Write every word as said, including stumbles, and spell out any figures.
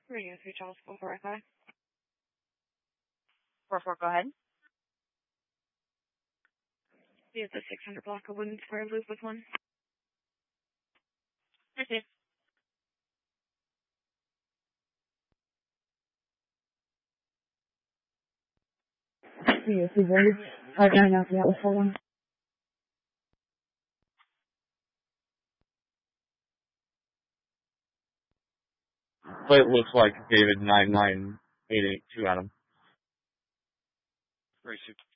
Radio three Charles four four five. Four four. Go ahead. We have the six hundred block of wooden square loop with one. Proceed. Yes, we've already. Five nine out the outlet for one. But it looks like David nine nine eight eight two Adam. Race